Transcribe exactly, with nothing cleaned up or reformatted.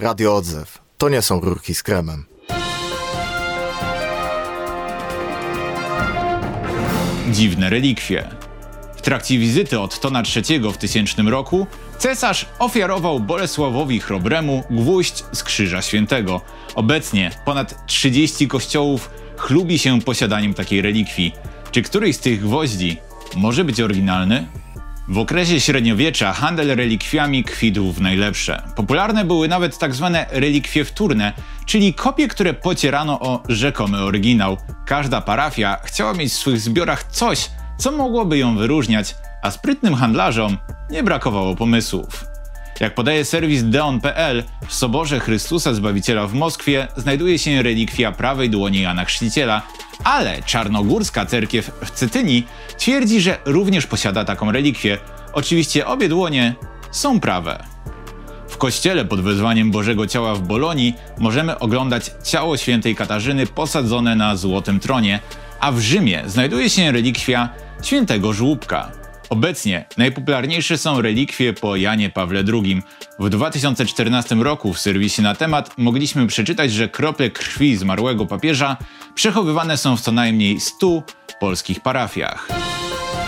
Radio Odzew. To nie są rurki z kremem. Dziwne relikwie. W trakcie wizyty Ottona trzeciego w tysięcznym roku cesarz ofiarował Bolesławowi Chrobremu gwóźdź z Krzyża Świętego. Obecnie ponad trzydzieści kościołów chlubi się posiadaniem takiej relikwii. Czy któryś z tych gwoździ może być oryginalny? W okresie średniowiecza handel relikwiami kwitł w najlepsze. Popularne były nawet tak zwane relikwie wtórne, czyli kopie, które pocierano o rzekomy oryginał. Każda parafia chciała mieć w swych zbiorach coś, co mogłoby ją wyróżniać, a sprytnym handlarzom nie brakowało pomysłów. Jak podaje serwis deon kropka pe el, w Soborze Chrystusa Zbawiciela w Moskwie znajduje się relikwia prawej dłoni Jana Chrzciciela, ale czarnogórska cerkiew w Cetyni twierdzi, że również posiada taką relikwię. Oczywiście obie dłonie są prawe. W kościele pod wezwaniem Bożego Ciała w Bolonii możemy oglądać ciało świętej Katarzyny posadzone na złotym tronie, a w Rzymie znajduje się relikwia świętego żłóbka. Obecnie najpopularniejsze są relikwie po Janie Pawle drugim. W dwa tysiące czternastym roku w serwisie Na Temat mogliśmy przeczytać, że krople krwi zmarłego papieża przechowywane są w co najmniej stu polskich parafiach.